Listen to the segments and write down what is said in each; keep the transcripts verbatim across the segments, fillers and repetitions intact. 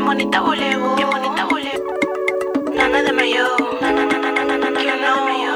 Qué bonita volevo, qué bonita volevo. Nana de mayo, nana, nana, nana, nana, nana de mayo.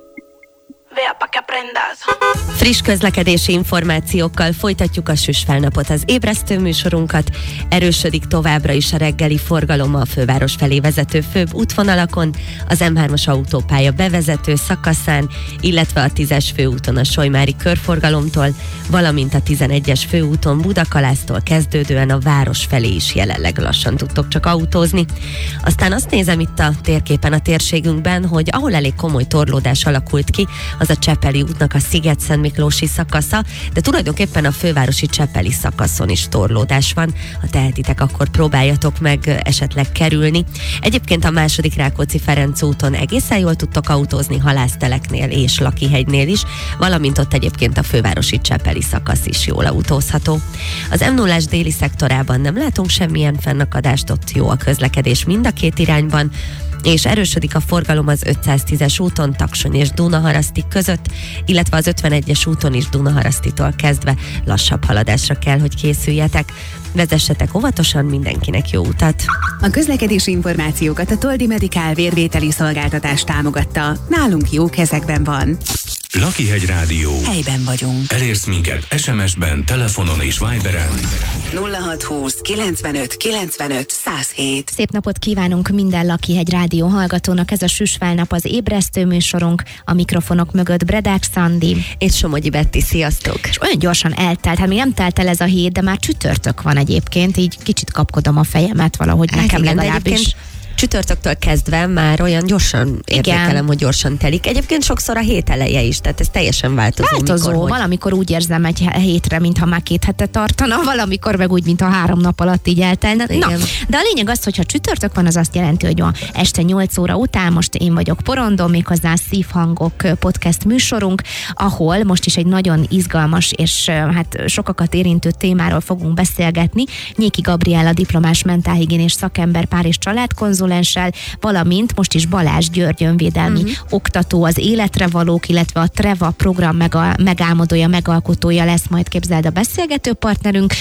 Vea pa' que aprendas. Friss közlekedési információkkal folytatjuk a Süsfelnapot, az ébresztő műsorunkat. Erősödik továbbra is a reggeli forgalom a főváros felé vezető főbb útvonalakon, az em hármas autópálya bevezető szakaszán, illetve a tízes főúton a Solymári körforgalomtól, valamint a tizenegyes főúton Budakalásztól kezdődően a város felé is jelenleg lassan tudtok csak autózni. Aztán azt nézem itt a térképen a térségünkben, hogy ahol elég komoly torlódás alakult ki, az a Csepeli útnak a Sziget-Szent Miklósi szakasza, de tulajdonképpen a fővárosi Csepeli szakaszon is torlódás van. Ha tehetitek, akkor próbáljatok meg esetleg kerülni. Egyébként a második Rákóczi-Ferenc úton egészen jól tudtok autózni, Halászteleknél és Lakihegynél is, valamint ott egyébként a fővárosi Csepeli szakasz is jól autózható. Az em nullás déli szektorában nem látunk semmilyen fennakadást, ott jó a közlekedés mind a két irányban, és erősödik a forgalom az ötszáztízes úton Taksony és Dunaharaszti között, illetve az ötvenegyes úton is Dunaharasztitól kezdve lassabb haladásra kell, hogy készüljetek. Vezessetek óvatosan, mindenkinek jó utat! A közlekedési információkat a Toldi Medical vérvételi szolgáltatás támogatta. Nálunk jó kezekben van. Lakihegy Rádió. Helyben vagyunk. Elérsz minket es em es-ben, telefonon és Viberen. nulla hat húsz kilencvenöt kilencvenöt száz hét. Szép napot kívánunk minden Lakihegy Rádió hallgatónak, ez a Süsfelnap, az ébresztő műsorunk, a mikrofonok mögött Bredák Szandi. És Somogyi Betti, sziasztok! És olyan gyorsan eltelt, hát még nem telt el ez a hét, de már csütörtök van egyébként, így kicsit kapkodom a fejemet valahogy, hát nekem igen, legalábbis. Csütörtöktől kezdve már olyan gyorsan értékelem, igen, hogy gyorsan telik. Egyébként sokszor a hét eleje is, tehát ez teljesen változó. Változó, mikor, valamikor úgy érzem egy hétre, mintha már két hete tartana, valamikor meg úgy, mintha három nap alatt így eltelne. Na, de a lényeg az, hogyha csütörtök van, az azt jelenti, hogy ma este nyolc óra után, most én vagyok Porondon, méghozzá Szívhangok podcast műsorunk, ahol most is egy nagyon izgalmas és hát sokakat érintő témáról fogunk beszélgetni. Nyéki Gabriella diplomás mentálhigiénés szakember, pár és családkonzul, valamint most is Balázs György önvédelmi uh-huh. oktató, az Életre Valók, illetve a Treva program mega, megálmodója, megalkotója lesz majd, képzeld, a beszélgető partnerünk,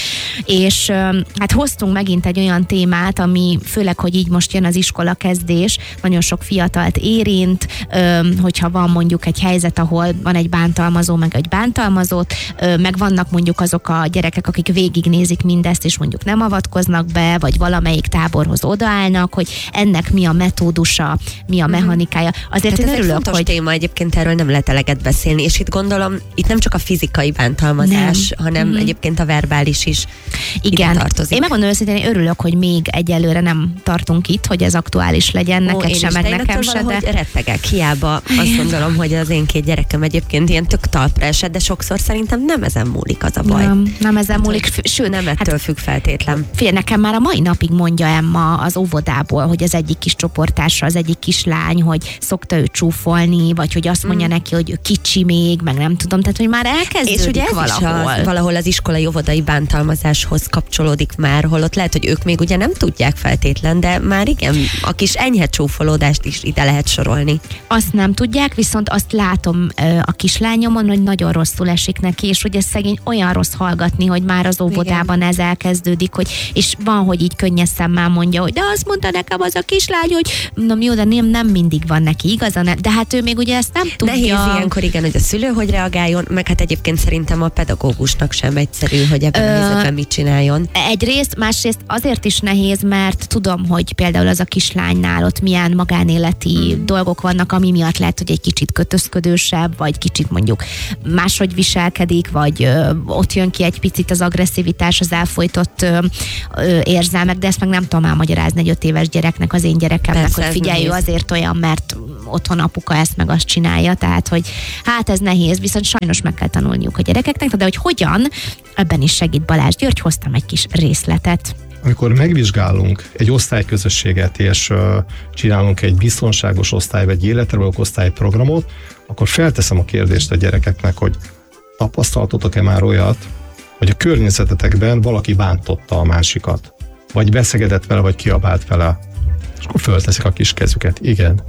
és hát hoztunk megint egy olyan témát, ami főleg, hogy így most jön az iskola kezdés, nagyon sok fiatalt érint, hogyha van mondjuk egy helyzet, ahol van egy bántalmazó, meg egy bántalmazott, meg vannak mondjuk azok a gyerekek, akik végignézik mindezt, és mondjuk nem avatkoznak be, vagy valamelyik táborhoz odaállnak, hogy ennek mi a metódusa, mi a mechanikája. Azért tehát én ez örülök, egy hogy... téma, egyébként erről nem lehet eleget beszélni, és itt gondolom, itt nem csak a fizikai bántalmazás, nem. hanem mm-hmm. egyébként a verbális is igen. ide tartozik. Én megmondom őszintén, én örülök, hogy még egyelőre nem tartunk itt, hogy ez aktuális legyen, Ó, neked sem, meg nekem se, de... rettegek, hiába azt gondolom, hogy az én két gyerekem egyébként ilyen tök talpra esett, de sokszor szerintem nem ezen múlik az a baj. Nem, nem ezen hát, múlik, sőt, nem ettől hát, függ feltétlen. Figyelj, nekem már a mai napig mondja Emma az óvodából, hogy az egyik kis csoportársa, az egyik kislány, hogy szokta ő csúfolni, vagy hogy azt mondja mm. neki, hogy ő kicsi még, meg nem tudom, tehát hogy már elkezdődik. És ugye ez valahol. Is a, valahol az iskolai óvodai bántalmazáshoz kapcsolódik már, holott lehet, hogy ők még ugye nem tudják feltétlen, de már igen, a kis enyhe csúfolódást is ide lehet sorolni. Azt nem tudják, viszont azt látom a kislányomon, hogy nagyon rosszul esik neki, és hogy ez szegény olyan rossz hallgatni, hogy már az óvodában igen. ez elkezdődik, hogy, és van, hogy így könnyes szemmel mondja, hogy de azt mondta nekem az a kislány, hogy na jó, de nem, nem mindig van neki igaza, de hát ő még ugye ezt nem tudja. Nehéz ilyenkor igen, hogy a szülő hogy reagáljon, meg hát egyébként szerintem a pedagógusnak sem egyszerű, hogy ebben Ö, a helyzetben mit csináljon. Egyrészt, másrészt azért is nehéz, mert tudom, hogy például az a kislánynál ott milyen magánéleti mm. dolgok vannak, ami miatt lehet, hogy egy kicsit kötözködősebb, vagy kicsit mondjuk máshogy viselkedik, vagy ö, ott jön ki egy picit az agresszivitás, az elfojtott ö, ö, érzelmek, de ezt meg nem tudom elmagyarázni egy öt éves gyereknek, az én gyerekemnek, persze, hogy figyelj, ő azért olyan, mert otthon apuka ezt meg azt csinálja, tehát hogy hát ez nehéz, viszont sajnos meg kell tanulniuk a gyerekeknek, de hogy hogyan, ebben is segít Balázs György, hoztam egy kis részletet. Amikor megvizsgálunk egy osztályközösséget, és uh, csinálunk egy biztonságos osztály, vagy egy életre való osztályprogramot, akkor felteszem a kérdést a gyerekeknek, hogy tapasztaltotok-e már olyat, hogy a környezetetekben valaki bántotta a másikat, vagy beszegedett vele, vagy kiabált vele. És akkor fölteszik a kis kezüket. Igen.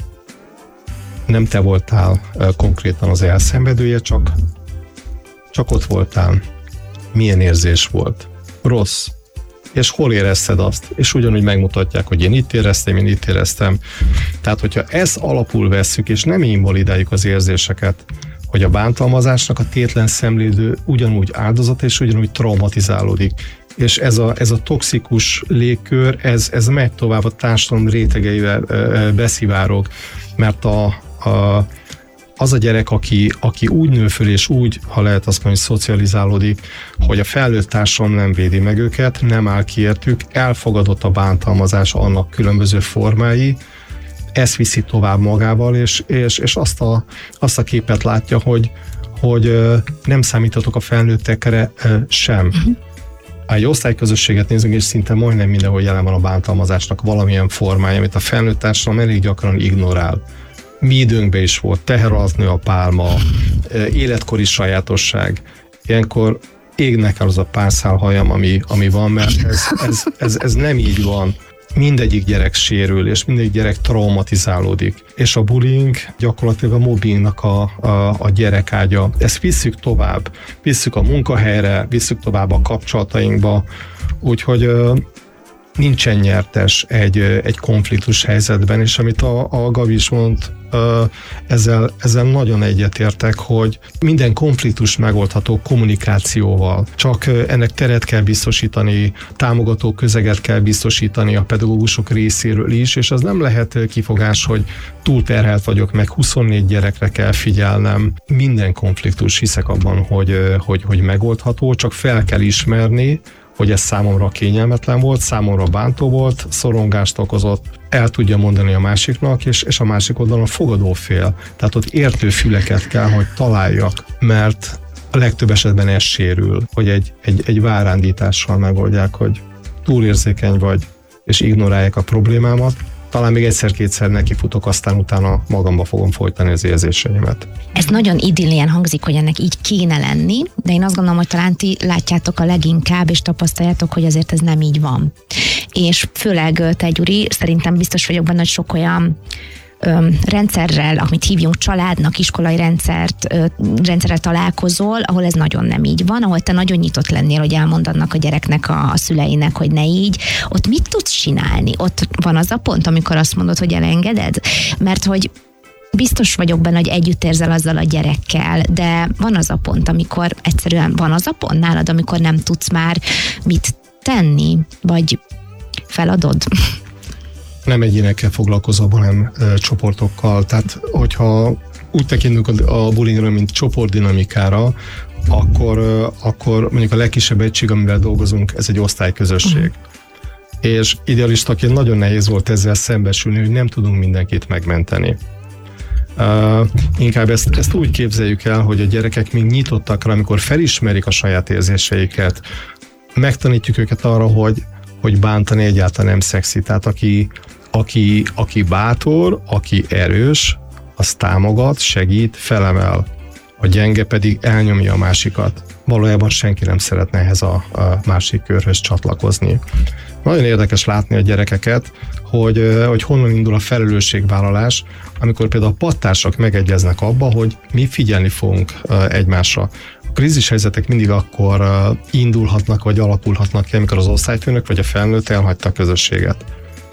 Nem te voltál uh, konkrétan az elszenvedője, csak, csak ott voltál. Milyen érzés volt? Rossz. és hol érezted azt, és ugyanúgy megmutatják, hogy én itt éreztem, én itt éreztem. Tehát, hogyha ezt alapul vesszük, és nem invalidáljuk az érzéseket, hogy a bántalmazásnak a tétlen szemlélő ugyanúgy áldozat, és ugyanúgy traumatizálódik. És ez a, ez a toxikus légkör, ez, ez megy tovább a társadalom rétegeivel beszivárog, mert a, a, az a gyerek, aki, aki úgy nő föl, és úgy, ha lehet azt mondani, szocializálódik, hogy a felnőtt társadalom nem védi meg őket, nem áll ki értük, elfogadott a bántalmazás annak különböző formái, ezt viszi tovább magával, és, és, és azt, a, azt a képet látja, hogy, hogy nem számíthatok a felnőttekre sem. Ha egy osztályközösséget nézünk, és szinte majdnem mindenhol jelen van a bántalmazásnak valamilyen formája, amit a felnőtt társadalom elég gyakran ignorál. Mi időnkben is volt teher alatt nő a pálma, életkori sajátosság. Ilyenkor égnek el az a pár szál hajam, ami, ami van, mert ez, ez, ez, ez nem így van. Mindegyik gyerek sérül, és mindegyik gyerek traumatizálódik. És a bullying gyakorlatilag a mobbingnak a, a, a gyerekágya. Ezt visszük tovább. Visszük a munkahelyre, visszük tovább a kapcsolatainkba. Úgyhogy uh, nincsen nyertes egy, egy konfliktus helyzetben, és amit a, a Gabi is mond, uh, ezzel, ezzel nagyon egyetértek, hogy minden konfliktus megoldható kommunikációval. Csak uh, ennek teret kell biztosítani, támogató közeget kell biztosítani a pedagógusok részéről is, és az nem lehet kifogás, hogy túlterhelt vagyok, meg huszonnégy gyerekre kell figyelnem. Minden konfliktus, hiszek abban, hogy, uh, hogy, hogy megoldható, csak fel kell ismerni, hogy ez számomra kényelmetlen volt, számomra bántó volt, szorongást okozott, el tudja mondani a másiknak, és, és a másik oldalon a fogadó fél. Tehát ott értő füleket kell, hogy találjak, mert a legtöbb esetben ez sérül, hogy egy, egy, egy várándítással megoldják, hogy túlérzékeny vagy, és ignorálják a problémámat. Talán még egyszer-kétszer nekifutok, aztán utána magamba fogom folytani az érzéseimet. Ez nagyon idillien hangzik, hogy ennek így kéne lenni, de én azt gondolom, hogy talán ti látjátok a leginkább, és tapasztaljátok, hogy azért ez nem így van. És főleg te, Gyuri, szerintem biztos vagyok benne, hogy sok olyan ö, rendszerrel, amit hívjunk családnak, iskolai rendszert, ö, rendszerrel találkozol, ahol ez nagyon nem így van, ahol te nagyon nyitott lennél, hogy elmondanak a gyereknek, a, a szüleinek, hogy ne így. Ott mit tudsz csinálni? Ott van az a pont, amikor azt mondod, hogy elengeded? Mert hogy biztos vagyok benne, hogy együtt érzel azzal a gyerekkel, de van az a pont, amikor egyszerűen van az a pont nálad, amikor nem tudsz már mit tenni, vagy feladod? Nem egyénekkel foglalkozom, hanem e, csoportokkal. Tehát, hogyha úgy tekintünk a, a bullyingra, mint csoportdinamikára, akkor, e, akkor mondjuk a legkisebb egység, amivel dolgozunk, ez egy osztályközösség. Uh-huh. És idealistaként nagyon nehéz volt ezzel szembesülni, hogy nem tudunk mindenkit megmenteni. Uh, inkább ezt, ezt úgy képzeljük el, hogy a gyerekek még nyitottak rá, amikor felismerik a saját érzéseiket, megtanítjuk őket arra, hogy, hogy bántani egyáltalán nem szexi. Tehát aki, aki, aki bátor, aki erős, az támogat, segít, felemel. A gyenge pedig elnyomja a másikat. Valójában senki nem szeretne ehhez a, a másik körhöz csatlakozni. Nagyon érdekes látni a gyerekeket, hogy, hogy honnan indul a felelősségvállalás, amikor például a padtársak megegyeznek abba, hogy mi figyelni fogunk egymásra. A krízis helyzetek mindig akkor indulhatnak, vagy alakulhatnak ki, amikor az osztályfőnök vagy a felnőtt elhagyta a közösséget.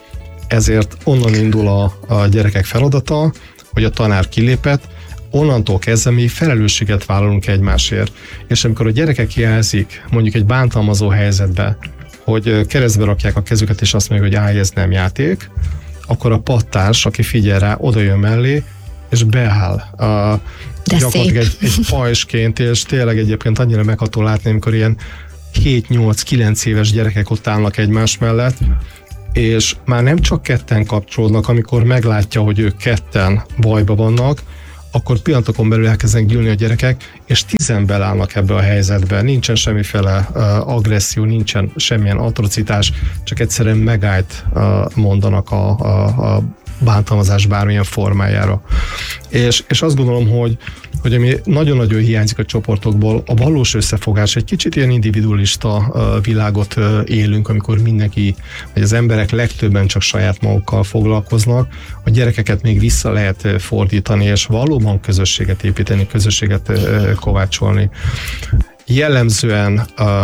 Ezért onnan indul a, a gyerekek feladata, hogy a tanár kilépett, onnantól kezdve mi felelősséget vállalunk egymásért. És amikor a gyerekek jelzik, mondjuk egy bántalmazó helyzetbe, hogy keresztbe rakják a kezüket, és azt mondják, hogy állj, ez nem játék, akkor a padtárs, aki figyel rá, oda jön mellé, és beáll. A, gyakorlatilag egy, egy pajsként, és tényleg egyébként annyira megható látni, amikor ilyen hét-nyolc-kilenc éves gyerekek ott állnak egymás mellett, és már nem csak ketten kapcsolódnak, amikor meglátja, hogy ők ketten bajba vannak, akkor pillanatokon belül elkezdenek gyűlni a gyerekek, és tizen belállnak ebbe a helyzetbe. Nincsen semmiféle uh, agresszió, nincsen semmilyen atrocitás, csak egyszerűen megállt uh, mondanak a, a, a bántalmazás bármilyen formájára. És, és azt gondolom, hogy, hogy ami nagyon-nagyon hiányzik a csoportokból, a valós összefogás. Egy kicsit ilyen individualista uh, világot uh, élünk, amikor mindenki, vagy az emberek legtöbben csak saját magukkal foglalkoznak. A gyerekeket még vissza lehet uh, fordítani, és valóban közösséget építeni, közösséget uh, kovácsolni. Jellemzően uh,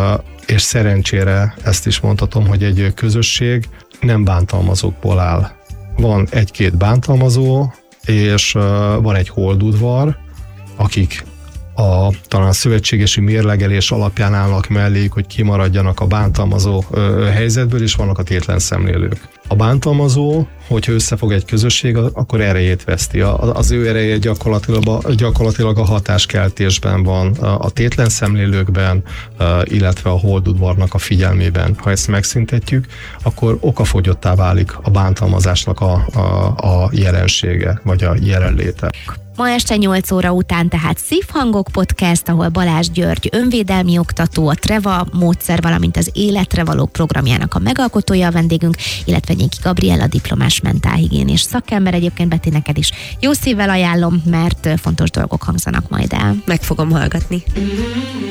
és szerencsére ezt is mondhatom, hogy egy közösség nem bántalmazókból áll. Van egy-két bántalmazó, és van egy holdudvar, akik a talán szövetségesi mérlegelés alapján állnak melléjük, hogy kimaradjanak a bántalmazó ö, helyzetből, és vannak a tétlen szemlélők. A bántalmazó, hogyha összefog egy közösség, akkor erejét veszti. A, az ő ereje gyakorlatilag, gyakorlatilag a hatáskeltésben van, a tétlen szemlélőkben, illetve a holdudvarnak a figyelmében. Ha ezt megszüntetjük, akkor okafogyottá válik a bántalmazásnak a, a, a jelensége, vagy a jelenléte. Ma este nyolc óra után tehát Szívhangok Podcast, ahol Balázs György önvédelmi oktató, a Treva módszer, valamint az Életre való programjának a megalkotója a vendégünk, illetve Nyéki Gabriella, diplomás mentálhigiénés szakember. Egyébként Beti, neked is jó szívvel ajánlom, mert fontos dolgok hangzanak majd el. Meg fogom hallgatni.